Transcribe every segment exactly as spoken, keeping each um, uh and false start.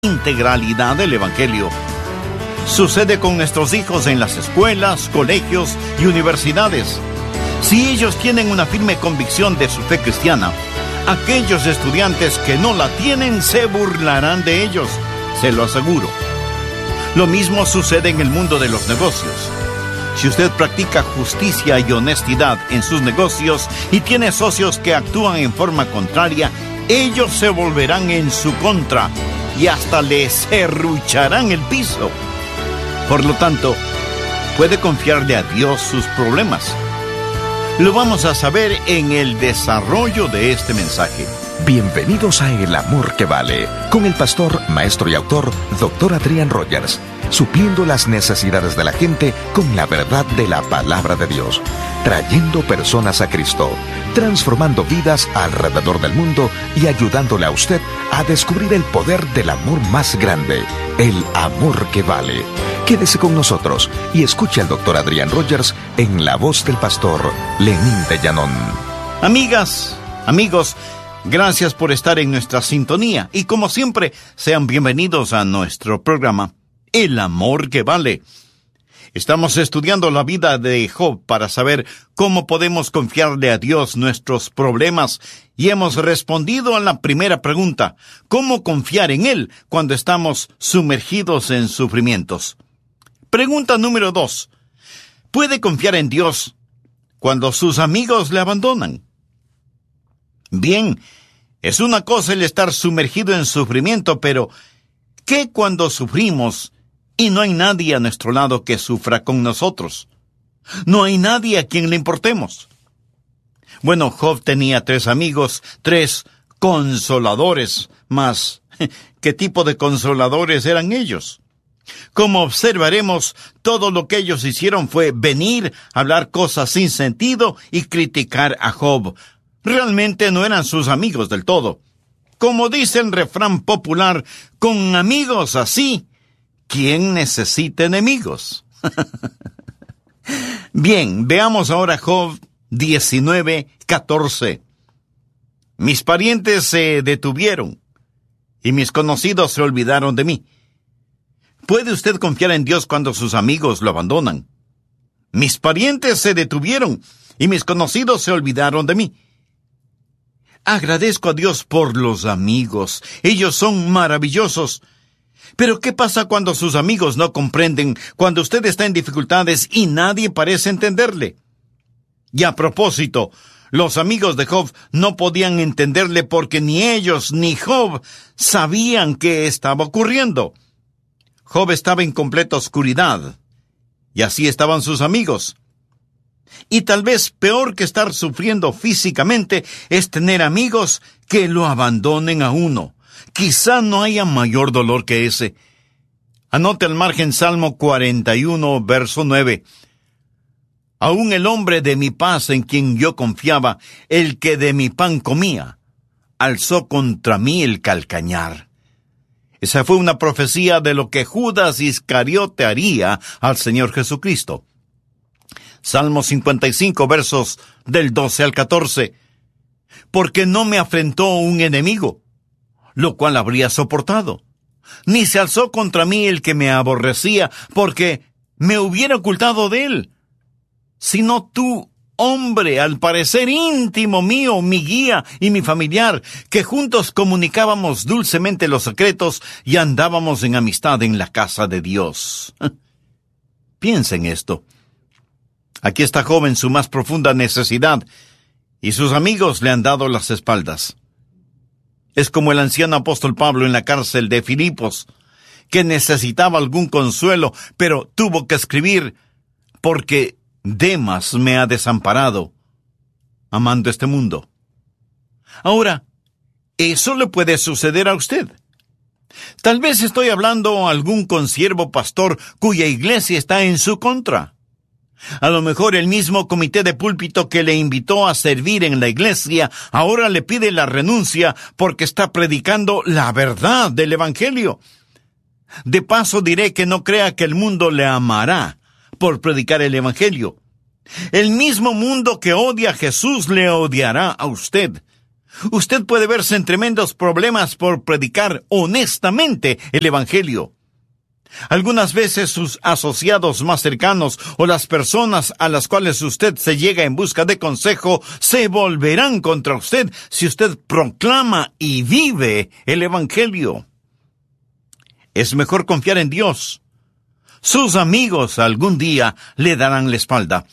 integralidad del Evangelio. Sucede con nuestros hijos en las escuelas, colegios y universidades. Si ellos tienen una firme convicción de su fe cristiana, aquellos estudiantes que no la tienen se burlarán de ellos, se lo aseguro. Lo mismo sucede en el mundo de los negocios. Si usted practica justicia y honestidad en sus negocios y tiene socios que actúan en forma contraria, ellos se volverán en su contra y hasta les serrucharán el piso. Por lo tanto, puede confiarle a Dios sus problemas. Lo vamos a saber en el desarrollo de este mensaje. Bienvenidos a El Amor que Vale, con el pastor, maestro y autor, doctor Adrián Rogers, supliendo las necesidades de la gente con la verdad de la palabra de Dios, trayendo personas a Cristo, transformando vidas alrededor del mundo y ayudándole a usted a descubrir el poder del amor más grande, el amor que vale. Quédese con nosotros y escuche al doctor Adrián Rogers en la voz del pastor Lenín de Llanón. Amigas, amigos, gracias por estar en nuestra sintonía y como siempre, sean bienvenidos a nuestro programa El Amor que Vale. Estamos estudiando la vida de Job para saber cómo podemos confiarle a Dios nuestros problemas y hemos respondido a la primera pregunta: ¿cómo confiar en Él cuando estamos sumergidos en sufrimientos? Pregunta número dos: ¿puede confiar en Dios cuando sus amigos le abandonan? Bien, es una cosa el estar sumergido en sufrimiento, pero ¿qué cuando sufrimos y no hay nadie a nuestro lado que sufra con nosotros? No hay nadie a quien le importemos. Bueno, Job tenía tres amigos, tres consoladores, mas ¿qué tipo de consoladores eran ellos? Como observaremos, todo lo que ellos hicieron fue venir, hablar cosas sin sentido y criticar a Job. Realmente no eran sus amigos del todo. Como dice el refrán popular, con amigos así, ¿quién necesita enemigos? Bien, veamos ahora Job diecinueve, catorce. Mis parientes se detuvieron y mis conocidos se olvidaron de mí. ¿Puede usted confiar en Dios cuando sus amigos lo abandonan? Mis parientes se detuvieron y mis conocidos se olvidaron de mí. Agradezco a Dios por los amigos. Ellos son maravillosos. Pero ¿qué pasa cuando sus amigos no comprenden, cuando usted está en dificultades y nadie parece entenderle? Y a propósito, los amigos de Job no podían entenderle porque ni ellos ni Job sabían qué estaba ocurriendo. Job estaba en completa oscuridad, y así estaban sus amigos. Y tal vez peor que estar sufriendo físicamente es tener amigos que lo abandonen a uno. Quizá no haya mayor dolor que ese. Anote al margen Salmo cuarenta y uno, verso nueve. Aún el hombre de mi paz en quien yo confiaba, el que de mi pan comía, alzó contra mí el calcañar. Esa fue una profecía de lo que Judas Iscariote haría al Señor Jesucristo. Salmo cincuenta y cinco, versos del doce al catorce. Porque no me afrentó un enemigo, lo cual habría soportado. Ni se alzó contra mí el que me aborrecía, porque me hubiera ocultado de él. Sino tú, hombre, al parecer íntimo mío, mi guía y mi familiar, que juntos comunicábamos dulcemente los secretos y andábamos en amistad en la casa de Dios. Piensa en esto. Aquí está Job en su más profunda necesidad, y sus amigos le han dado las espaldas. Es como el anciano apóstol Pablo en la cárcel de Filipos, que necesitaba algún consuelo, pero tuvo que escribir, porque Demas me ha desamparado, amando este mundo. Ahora, eso le puede suceder a usted. Tal vez estoy hablando a algún consiervo pastor cuya iglesia está en su contra. A lo mejor el mismo comité de púlpito que le invitó a servir en la iglesia ahora le pide la renuncia porque está predicando la verdad del Evangelio. De paso diré que no crea que el mundo le amará por predicar el Evangelio. El mismo mundo que odia a Jesús le odiará a usted. Usted puede verse en tremendos problemas por predicar honestamente el Evangelio. Algunas veces sus asociados más cercanos o las personas a las cuales usted se llega en busca de consejo se volverán contra usted si usted proclama y vive el Evangelio. Es mejor confiar en Dios. Sus amigos algún día le darán la espalda.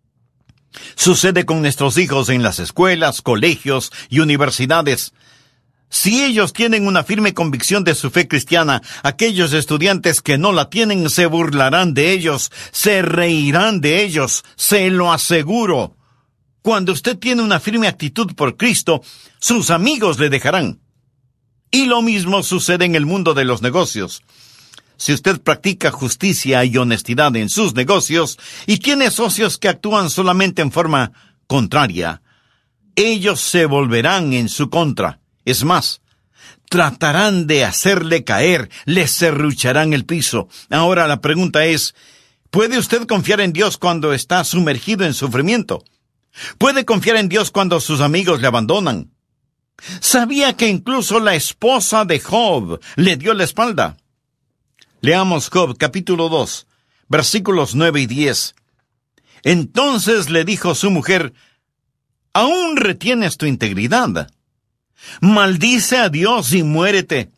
Sucede con nuestros hijos en las escuelas, colegios y universidades. Si ellos tienen una firme convicción de su fe cristiana, aquellos estudiantes que no la tienen se burlarán de ellos, se reirán de ellos, se lo aseguro. Cuando usted tiene una firme actitud por Cristo, sus amigos le dejarán. Y lo mismo sucede en el mundo de los negocios. Si usted practica justicia y honestidad en sus negocios y tiene socios que actúan solamente en forma contraria, ellos se volverán en su contra. Es más, tratarán de hacerle caer, le serrucharán el piso. Ahora la pregunta es, ¿puede usted confiar en Dios cuando está sumergido en sufrimiento? ¿Puede confiar en Dios cuando sus amigos le abandonan? ¿Sabía que incluso la esposa de Job le dio la espalda? Leamos Job capítulo dos, versículos nueve y diez. Entonces le dijo su mujer, ¿aún retienes tu integridad? Maldice a Dios y muérete.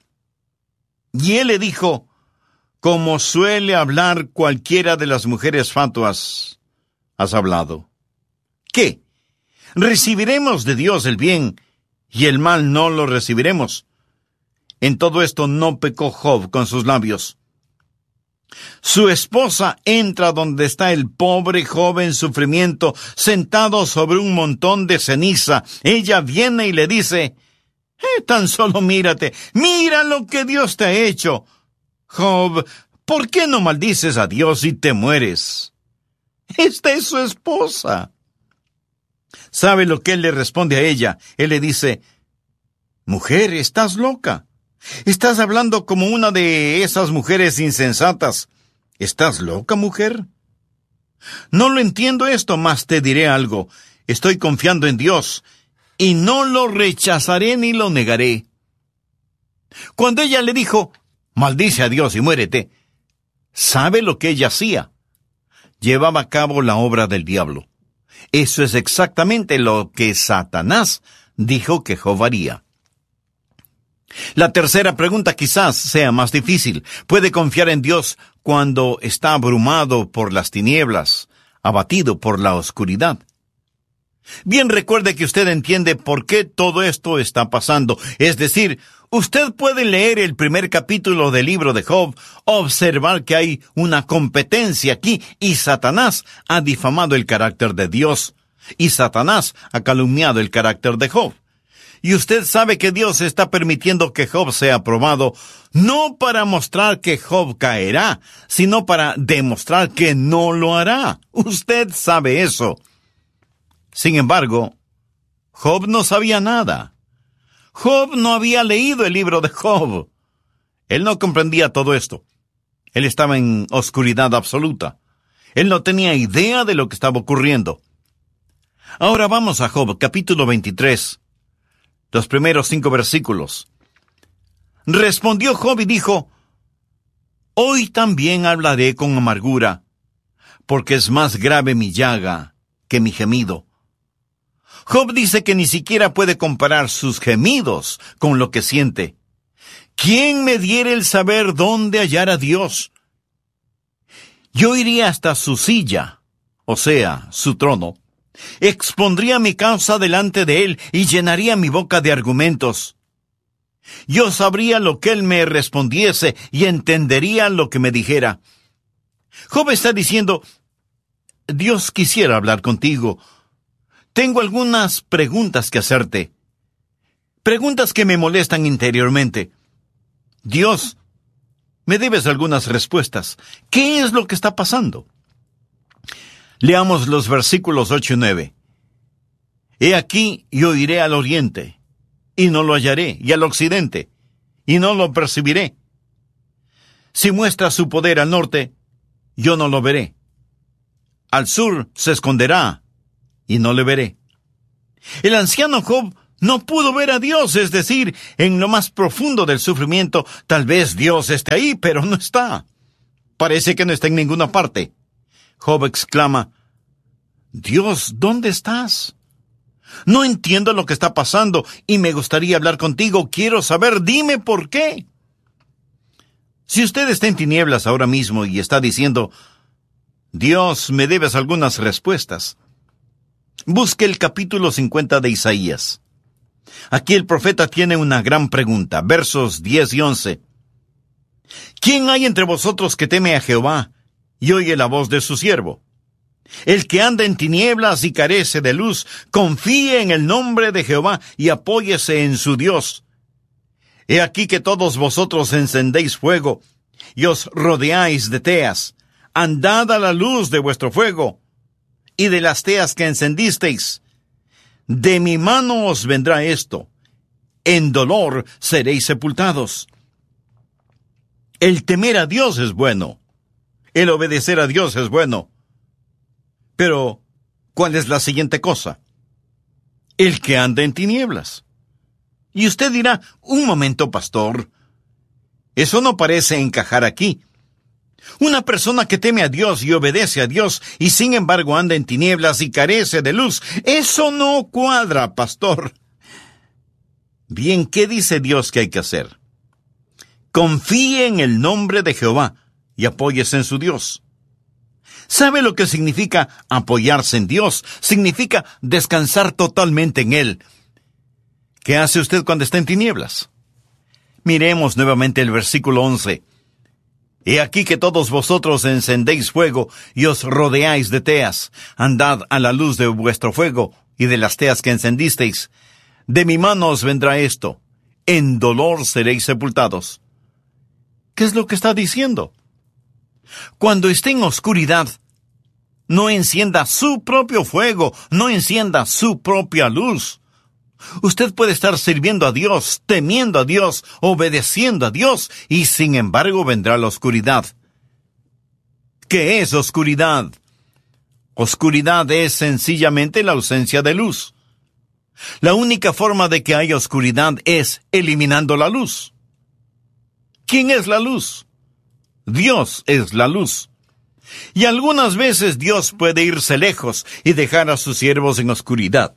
Y él le dijo, como suele hablar cualquiera de las mujeres fatuas, has hablado. ¿Qué? ¿Recibiremos de Dios el bien y el mal no lo recibiremos? En todo esto no pecó Job con sus labios. Su esposa entra donde está el pobre Job en sufrimiento, sentado sobre un montón de ceniza. Ella viene y le dice, eh, tan solo mírate, mira lo que Dios te ha hecho. Job, ¿por qué no maldices a Dios y te mueres? Esta es su esposa. ¿Sabe lo que él le responde a ella? Él le dice, mujer, estás loca. Estás hablando como una de esas mujeres insensatas. ¿Estás loca, mujer? No lo entiendo esto, mas te diré algo. Estoy confiando en Dios, y no lo rechazaré ni lo negaré. Cuando ella le dijo, maldice a Dios y muérete, ¿sabe lo que ella hacía? Llevaba a cabo la obra del diablo. Eso es exactamente lo que Satanás dijo que Job haría. La tercera pregunta quizás sea más difícil. ¿Puede confiar en Dios cuando está abrumado por las tinieblas, abatido por la oscuridad? Bien, recuerde que usted entiende por qué todo esto está pasando. Es decir, usted puede leer el primer capítulo del libro de Job, observar que hay una competencia aquí y Satanás ha difamado el carácter de Dios y Satanás ha calumniado el carácter de Job. Y usted sabe que Dios está permitiendo que Job sea probado, no para mostrar que Job caerá, sino para demostrar que no lo hará. Usted sabe eso. Sin embargo, Job no sabía nada. Job no había leído el libro de Job. Él no comprendía todo esto. Él estaba en oscuridad absoluta. Él no tenía idea de lo que estaba ocurriendo. Ahora vamos a Job, capítulo veintitrés. Los primeros cinco versículos. Respondió Job y dijo, hoy también hablaré con amargura, porque es más grave mi llaga que mi gemido. Job dice que ni siquiera puede comparar sus gemidos con lo que siente. ¿Quién me diera el saber dónde hallar a Dios? Yo iría hasta su silla, o sea, su trono. Expondría mi causa delante de él y llenaría mi boca de argumentos. Yo sabría lo que él me respondiese y entendería lo que me dijera. Job está diciendo, Dios quisiera hablar contigo. Tengo algunas preguntas que hacerte. Preguntas que me molestan interiormente. Dios, me debes algunas respuestas. ¿Qué es lo que está pasando? Leamos los versículos ocho y nueve. He aquí, yo iré al oriente, y no lo hallaré, y al occidente, y no lo percibiré. Si muestra su poder al norte, yo no lo veré. Al sur se esconderá, y no le veré. El anciano Job No pudo ver a Dios, es decir, en lo más profundo del sufrimiento, tal vez Dios esté ahí, pero no está. Parece que no está en ninguna parte. Job exclama, Dios, ¿dónde estás? No entiendo lo que está pasando y me gustaría hablar contigo. Quiero saber, dime por qué. Si usted está en tinieblas ahora mismo y está diciendo, Dios, me debes algunas respuestas, busque el capítulo cincuenta de Isaías. Aquí el profeta tiene una gran pregunta, versos diez y once. ¿Quién hay entre vosotros que teme a Jehová y oye la voz de su siervo? El que anda en tinieblas y carece de luz, confíe en el nombre de Jehová y apóyese en su Dios. He aquí que todos vosotros encendéis fuego y os rodeáis de teas. Andad a la luz de vuestro fuego y de las teas que encendisteis. De mi mano os vendrá esto. En dolor seréis sepultados. El temer a Dios es bueno. El obedecer a Dios es bueno. Pero, ¿cuál es la siguiente cosa? El que anda en tinieblas. Y usted dirá, un momento, pastor, eso no parece encajar aquí. Una persona que teme a Dios y obedece a Dios y sin embargo anda en tinieblas y carece de luz, eso no cuadra, pastor. Bien, ¿qué dice Dios que hay que hacer? Confíe en el nombre de Jehová y apóyese en su Dios. ¿Sabe lo que significa apoyarse en Dios? Significa descansar totalmente en Él. ¿Qué hace usted cuando está en tinieblas? Miremos nuevamente el versículo once. He aquí que todos vosotros encendéis fuego y os rodeáis de teas. Andad a la luz de vuestro fuego y de las teas que encendisteis. De mi mano os vendrá esto. En dolor seréis sepultados. ¿Qué es lo que está diciendo? Cuando esté en oscuridad, no encienda su propio fuego, no encienda su propia luz. Usted puede estar sirviendo a Dios, temiendo a Dios, obedeciendo a Dios, y sin embargo vendrá la oscuridad. ¿Qué es oscuridad? Oscuridad es sencillamente la ausencia de luz. La única forma de que haya oscuridad es eliminando la luz. ¿Quién es la luz? Dios es la luz. Y algunas veces Dios puede irse lejos y dejar a sus siervos en oscuridad.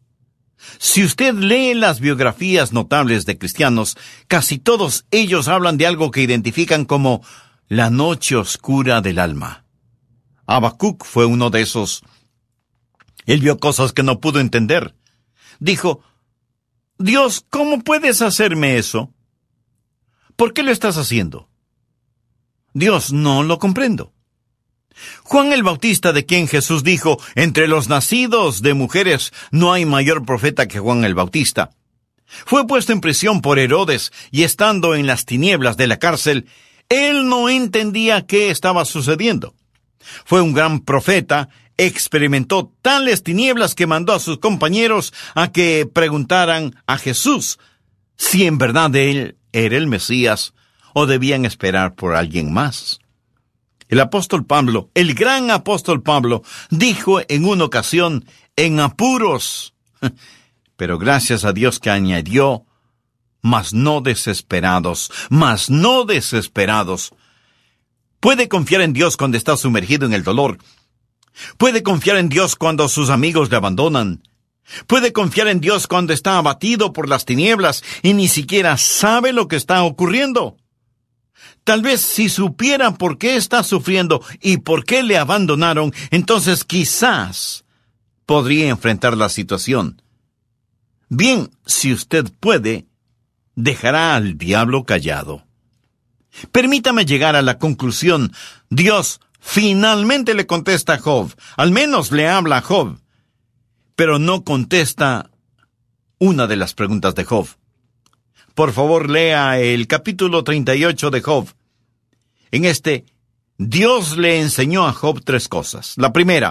Si usted lee las biografías notables de cristianos, casi todos ellos hablan de algo que identifican como la noche oscura del alma. Habacuc fue uno de esos. Él vio cosas que no pudo entender. Dijo, Dios, ¿cómo puedes hacerme eso? ¿Por qué lo estás haciendo? Dios, no lo comprendo. Juan el Bautista, de quien Jesús dijo, entre los nacidos de mujeres no hay mayor profeta que Juan el Bautista, fue puesto en prisión por Herodes y estando en las tinieblas de la cárcel, él no entendía qué estaba sucediendo. Fue un gran profeta, experimentó tales tinieblas que mandó a sus compañeros a que preguntaran a Jesús si en verdad él era el Mesías o debían esperar por alguien más. El apóstol Pablo, el gran apóstol Pablo, dijo en una ocasión, en apuros, pero gracias a Dios que añadió, mas no desesperados, mas no desesperados. Puede confiar en Dios cuando está sumergido en el dolor. Puede confiar en Dios cuando sus amigos le abandonan. Puede confiar en Dios cuando está abatido por las tinieblas y ni siquiera sabe lo que está ocurriendo. Tal vez si supiera por qué está sufriendo y por qué le abandonaron, entonces quizás podría enfrentar la situación. Bien, si usted puede, dejará al diablo callado. Permítame llegar a la conclusión. Dios finalmente le contesta a Job, al menos le habla a Job, pero no contesta una de las preguntas de Job. Por favor, lea el capítulo treinta y ocho de Job. En este, Dios le enseñó a Job tres cosas. La primera,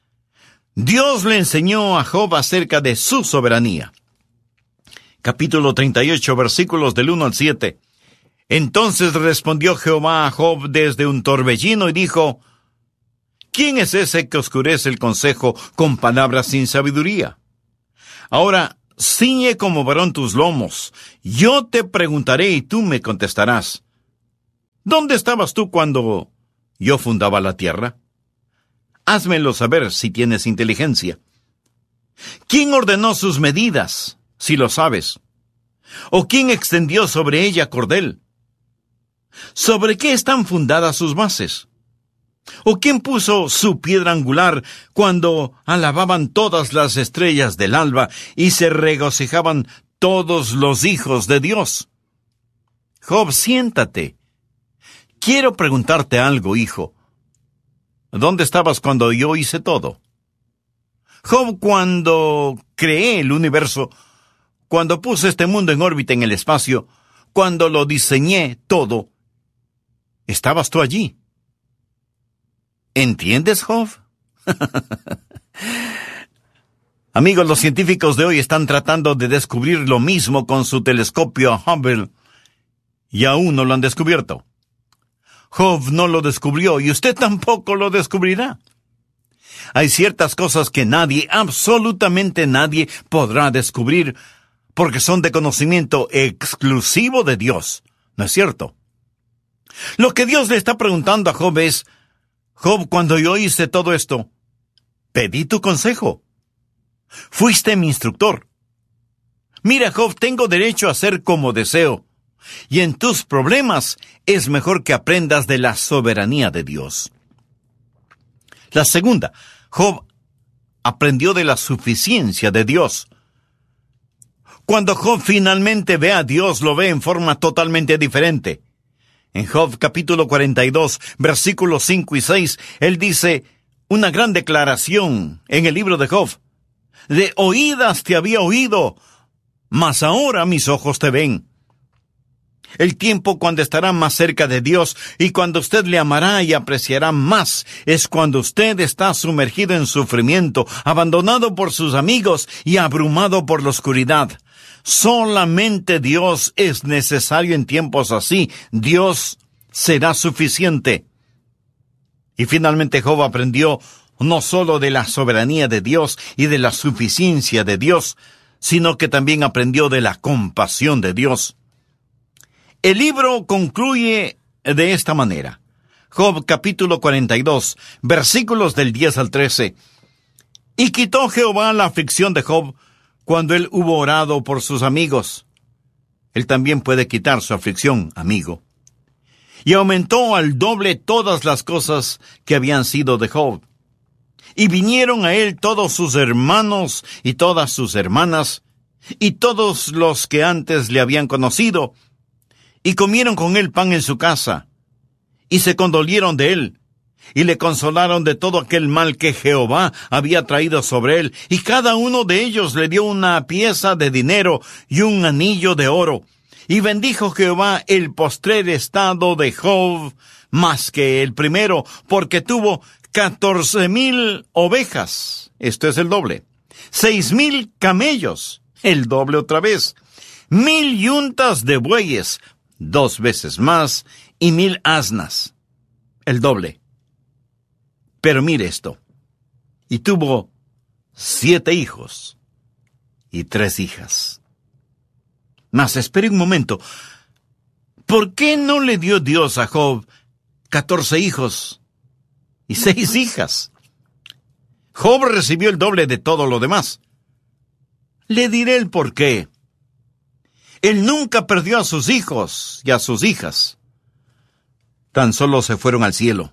Dios le enseñó a Job acerca de su soberanía. Capítulo treinta y ocho, versículos del uno al siete. Entonces respondió Jehová a Job desde un torbellino y dijo, ¿quién es ese que oscurece el consejo con palabras sin sabiduría? Ahora, ciñe como varón tus lomos. Yo te preguntaré y tú me contestarás. ¿Dónde estabas tú cuando yo fundaba la tierra? Házmelo saber si tienes inteligencia. ¿Quién ordenó sus medidas, si lo sabes? ¿O quién extendió sobre ella cordel? ¿Sobre qué están fundadas sus bases? ¿O quién puso su piedra angular cuando alababan todas las estrellas del alba y se regocijaban todos los hijos de Dios? Job, siéntate. Quiero preguntarte algo, hijo. ¿Dónde estabas cuando yo hice todo? Job, cuando creé el universo, cuando puse este mundo en órbita en el espacio, cuando lo diseñé todo, ¿estabas tú allí? ¿Entiendes, Job? Amigos, los científicos de hoy están tratando de descubrir lo mismo con su telescopio Hubble y aún no lo han descubierto. Job no lo descubrió y usted tampoco lo descubrirá. Hay ciertas cosas que nadie, absolutamente nadie, podrá descubrir porque son de conocimiento exclusivo de Dios. ¿No es cierto? Lo que Dios le está preguntando a Job es: Job, cuando yo hice todo esto, pedí tu consejo. Fuiste mi instructor. Mira, Job, tengo derecho a hacer como deseo. Y en tus problemas es mejor que aprendas de la soberanía de Dios. La segunda, Job aprendió de la suficiencia de Dios. Cuando Job finalmente ve a Dios, lo ve en forma totalmente diferente. En Job capítulo cuarenta y dos, versículos cinco y seis, él dice una gran declaración en el libro de Job. De oídas te había oído, mas ahora mis ojos te ven. El tiempo cuando estará más cerca de Dios y cuando usted le amará y apreciará más es cuando usted está sumergido en sufrimiento, abandonado por sus amigos y abrumado por la oscuridad. Solamente Dios es necesario en tiempos así. Dios será suficiente. Y finalmente Job aprendió no solo de la soberanía de Dios y de la suficiencia de Dios, sino que también aprendió de la compasión de Dios. El libro concluye de esta manera. Job capítulo cuarenta y dos, versículos del diez al trece. Y quitó Jehová la aflicción de Job cuando él hubo orado por sus amigos. Él también puede quitar su aflicción, amigo. Y aumentó al doble todas las cosas que habían sido de Job. Y vinieron a él todos sus hermanos y todas sus hermanas, y todos los que antes le habían conocido, y comieron con él pan en su casa, y se condolieron de él, y le consolaron de todo aquel mal que Jehová había traído sobre él, y cada uno de ellos le dio una pieza de dinero y un anillo de oro. Y bendijo Jehová el postrer estado de Job más que el primero, porque tuvo catorce mil ovejas, esto es el doble, seis mil camellos, el doble otra vez, mil yuntas de bueyes, dos veces más, y mil asnas, el doble. Pero mire esto, y tuvo siete hijos y tres hijas. Mas espere un momento, ¿por qué no le dio Dios a Job catorce hijos y seis hijas? Job recibió el doble de todo lo demás. Le diré el por qué. Él nunca perdió a sus hijos y a sus hijas. Tan solo se fueron al cielo.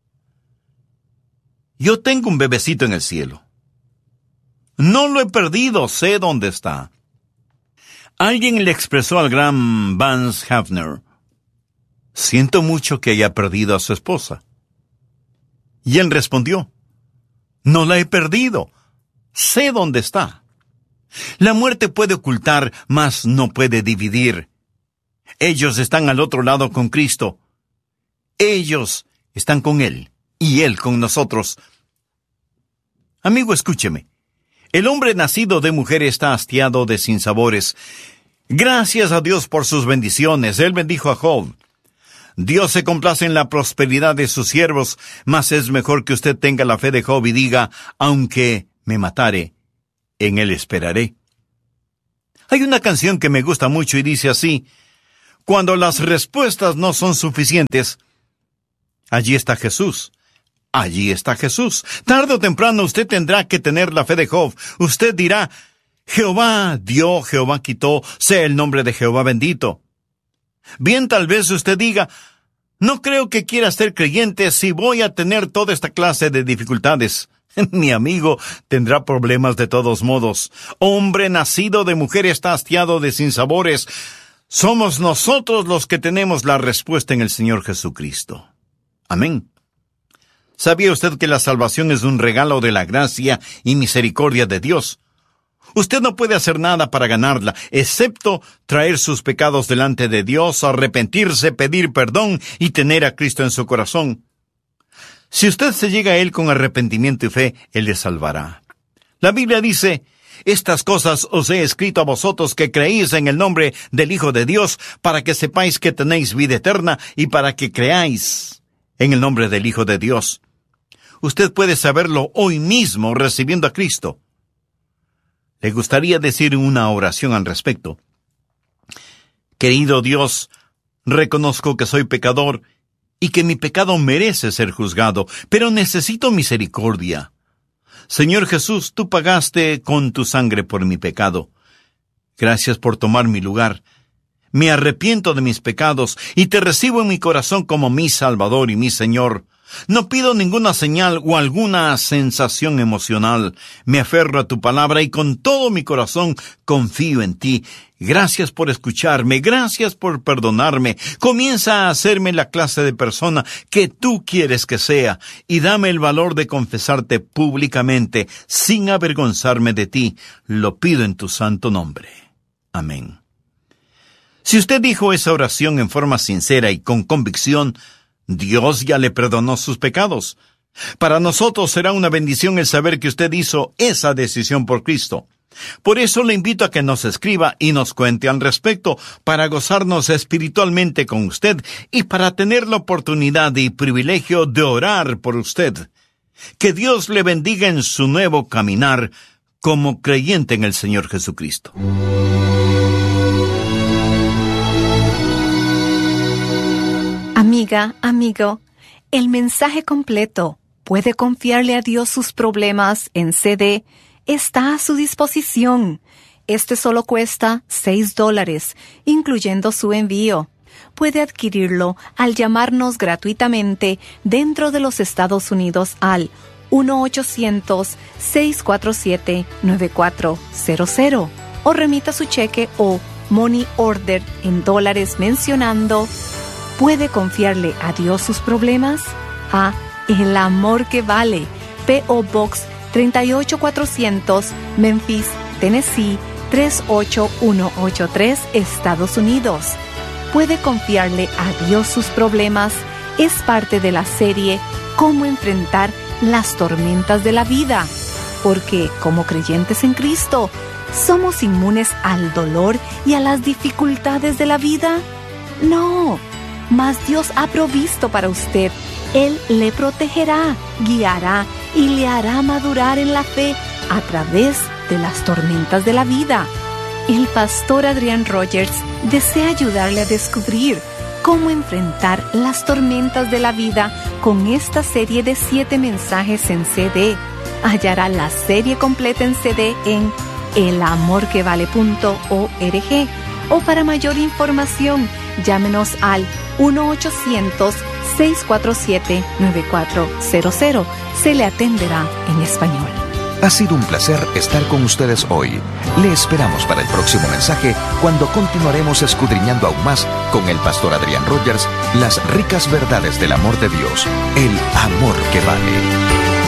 Yo tengo un bebecito en el cielo. No lo he perdido, sé dónde está. Alguien le expresó al gran Vance Havner: siento mucho que haya perdido a su esposa. Y él respondió: no la he perdido, sé dónde está. La muerte puede ocultar, mas no puede dividir. Ellos están al otro lado con Cristo. Ellos están con Él, y Él con nosotros. Amigo, escúcheme. El hombre nacido de mujer está hastiado de sinsabores. Gracias a Dios por sus bendiciones. Él bendijo a Job. Dios se complace en la prosperidad de sus siervos, mas es mejor que usted tenga la fe de Job y diga: aunque me matare, en él esperaré. Hay una canción que me gusta mucho y dice así: cuando las respuestas no son suficientes, allí está Jesús. Allí está Jesús. Tarde o temprano usted tendrá que tener la fe de Job. Usted dirá: Jehová dio, Jehová quitó, sea el nombre de Jehová bendito. Bien, tal vez usted diga: no creo que quiera ser creyente si voy a tener toda esta clase de dificultades. Mi amigo tendrá problemas de todos modos. Hombre nacido de mujer está hastiado de sinsabores. Somos nosotros los que tenemos la respuesta en el Señor Jesucristo. Amén. ¿Sabía usted que la salvación es un regalo de la gracia y misericordia de Dios? Usted no puede hacer nada para ganarla, excepto traer sus pecados delante de Dios, arrepentirse, pedir perdón y tener a Cristo en su corazón. Si usted se llega a Él con arrepentimiento y fe, Él le salvará. La Biblia dice: estas cosas os he escrito a vosotros que creéis en el nombre del Hijo de Dios, para que sepáis que tenéis vida eterna y para que creáis en el nombre del Hijo de Dios. Usted puede saberlo hoy mismo recibiendo a Cristo. ¿Le gustaría decir una oración al respecto? Querido Dios, reconozco que soy pecador y que mi pecado merece ser juzgado, pero necesito misericordia. Señor Jesús, tú pagaste con tu sangre por mi pecado. Gracias por tomar mi lugar. Me arrepiento de mis pecados y te recibo en mi corazón como mi Salvador y mi Señor. No pido ninguna señal o alguna sensación emocional. Me aferro a tu palabra y con todo mi corazón confío en ti. Gracias por escucharme, gracias por perdonarme. Comienza a hacerme la clase de persona que tú quieres que sea y dame el valor de confesarte públicamente sin avergonzarme de ti. Lo pido en tu santo nombre. Amén. Si usted dijo esa oración en forma sincera y con convicción, Dios ya le perdonó sus pecados. Para nosotros será una bendición el saber que usted hizo esa decisión por Cristo. Por eso le invito a que nos escriba y nos cuente al respecto, para gozarnos espiritualmente con usted y para tener la oportunidad y privilegio de orar por usted. Que Dios le bendiga en su nuevo caminar como creyente en el Señor Jesucristo. Amiga, amigo, el mensaje completo, puede confiarle a Dios sus problemas en C D, está a su disposición. Este solo cuesta seis dólares, incluyendo su envío. Puede adquirirlo al llamarnos gratuitamente dentro de los Estados Unidos al uno ochocientos, seis cuatro siete, nueve cuatro cero cero o remita su cheque o money order en dólares mencionando: ¿puede confiarle a Dios sus problemas? A El Amor que Vale, P O Box treinta y ocho cuatrocientos, Memphis, Tennessee tres ocho uno ocho tres, Estados Unidos. ¿Puede confiarle a Dios sus problemas? Es parte de la serie Cómo enfrentar las tormentas de la vida. Porque, como creyentes en Cristo, ¿somos inmunes al dolor y a las dificultades de la vida? No. Mas Dios ha provisto para usted. Él le protegerá, guiará y le hará madurar en la fe a través de las tormentas de la vida. El pastor Adrián Rogers desea ayudarle a descubrir cómo enfrentar las tormentas de la vida con esta serie de siete mensajes en C D. Hallará la serie completa en C D en el amor que vale punto org o para mayor información, llámenos al uno ochocientos, seis cuatro siete, nueve cuatro cero cero. Se le atenderá en español. Ha sido un placer estar con ustedes hoy. Le esperamos para el próximo mensaje, cuando continuaremos escudriñando aún más con el pastor Adrián Rogers las ricas verdades del amor de Dios, el amor que vale.